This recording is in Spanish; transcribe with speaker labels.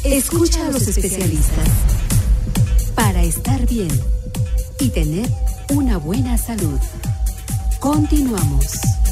Speaker 1: Escucha a los especialistas para estar bien y tener una buena salud. Continuamos.